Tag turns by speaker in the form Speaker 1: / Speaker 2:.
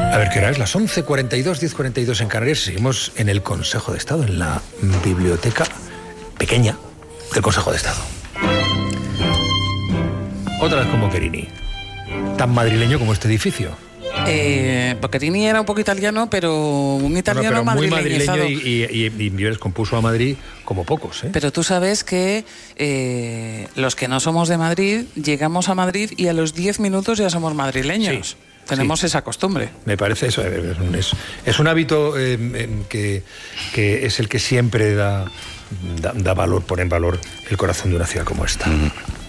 Speaker 1: A ver, ¿qué hora es? Las 11:42, 10:42 en Canarias. Seguimos en el Consejo de Estado, en la biblioteca pequeña del Consejo de Estado. Otra vez con Boccherini. Tan madrileño como este edificio.
Speaker 2: Boccherini era un poco italiano, pero un italiano
Speaker 1: pero muy
Speaker 2: madrileñizado.
Speaker 1: madrileño y Vives compuso a Madrid como pocos, ¿eh?
Speaker 2: Pero tú sabes que los que no somos de Madrid, llegamos a Madrid y a los 10 minutos ya somos madrileños. Sí. Tenemos esa costumbre.
Speaker 1: Me parece eso, es un hábito que es el que siempre da valor, pone en valor el corazón de una ciudad como esta.